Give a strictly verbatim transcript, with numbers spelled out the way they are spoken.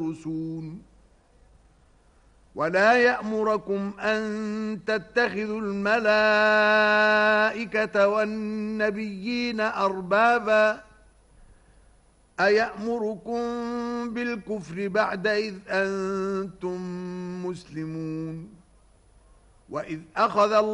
يرسون ولا يأمركم أن تتخذوا الملائكة والنبيين أربابا أيأمركم بالكفر بعد إذ أنتم مسلمون وإذ أخذ الله